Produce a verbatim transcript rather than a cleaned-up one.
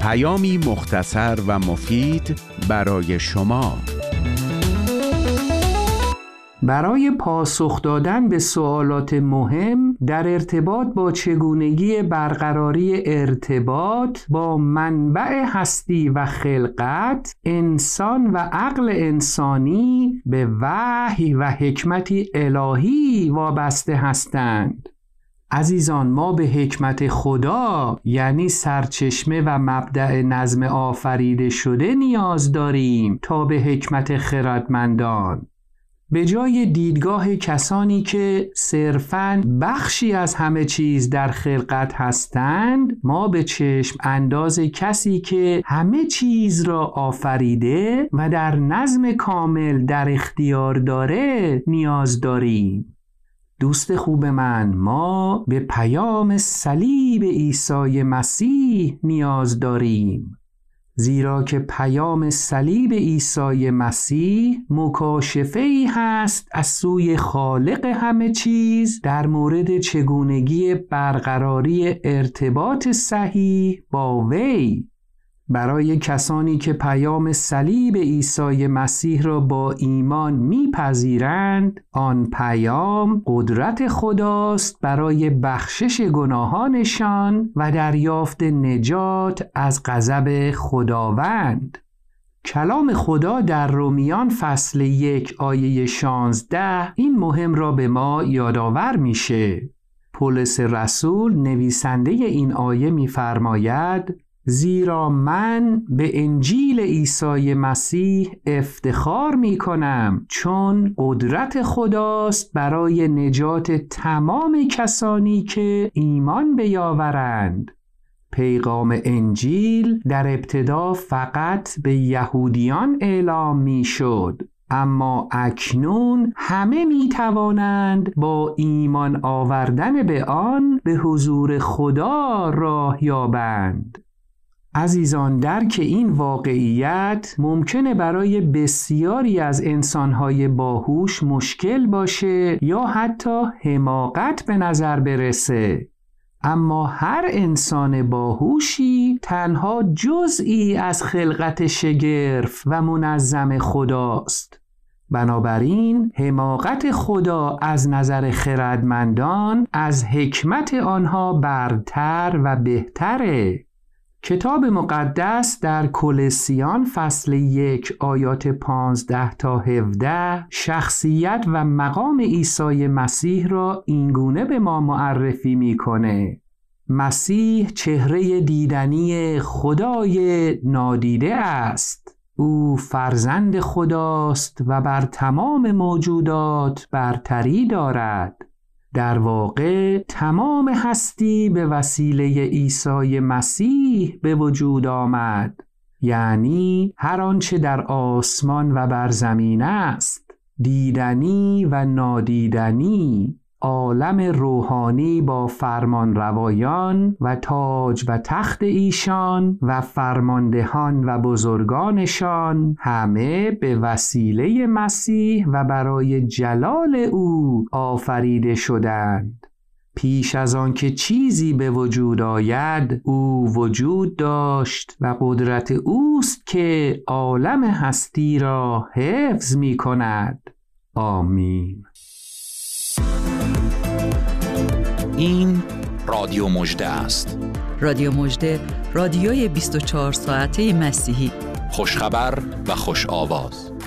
پیامی مختصر و مفید برای شما. برای پاسخ دادن به سوالات مهم در ارتباط با چگونگی برقراری ارتباط با منبع هستی و خلقت، انسان و عقل انسانی به وحی و حکمتی الهی وابسته هستند. عزیزان، ما به حکمت خدا یعنی سرچشمه و مبدأ نظم آفریده شده نیاز داریم تا به حکمت خردمندان. به جای دیدگاه کسانی که صرفاً بخشی از همه چیز در خلقت هستند، ما به چشم انداز کسی که همه چیز را آفریده و در نظم کامل در اختیار داره نیاز داریم. دوست خوب من، ما به پیام صلیب عیسی مسیح نیاز داریم، زیرا که پیام صلیب عیسی مسیح مکاشفه‌ای هست از سوی خالق همه چیز در مورد چگونگی برقراری ارتباط صحیح با وی. برای کسانی که پیام صلیب عیسی مسیح را با ایمان میپذیرند، آن پیام قدرت خداست برای بخشش گناهانشان و دریافت نجات از غضب خداوند. کلام خدا در رومیان فصل یک آیه شانزده این مهم را به ما یادآور میشه. پولس رسول نویسنده این آیه میفرماید: زیرا من به انجیل عیسی مسیح افتخار می کنم، چون قدرت خداست برای نجات تمام کسانی که ایمان بیاورند. پیغام انجیل در ابتدا فقط به یهودیان اعلام می شد، اما اکنون همه می توانند با ایمان آوردن به آن به حضور خدا راه یابند. عزیزان، درک این واقعیت ممکنه برای بسیاری از انسانهای باهوش مشکل باشه یا حتی حماقت به نظر برسه، اما هر انسان باهوشی تنها جزئی از خلقت شگرف و منظم خداست. بنابراین حماقت خدا از نظر خردمندان از حکمت آنها برتر و بهتره. کتاب مقدس در کولوسیان فصل یک آیات پانزده تا هفده شخصیت و مقام عیسی مسیح را اینگونه به ما معرفی میکنه: مسیح چهره دیدنی خدای نادیده است. او فرزند خداست و بر تمام موجودات برتری دارد. در واقع تمام هستی به وسیله عیسی مسیح به وجود آمد، یعنی هر آنچه در آسمان و بر زمین است، دیدنی و نادیدنی، عالم روحانی با فرمان روایان و تاج و تخت ایشان و فرماندهان و بزرگانشان، همه به وسیله مسیح و برای جلال او آفریده شدند. پیش از آن که چیزی به وجود آید، او وجود داشت و قدرت اوست که عالم هستی را حفظ می کند. آمین. این رادیو مژده است. رادیو مژده، رادیوی بیست و چهار ساعته مسیحی. خوشخبر و خوش آواز.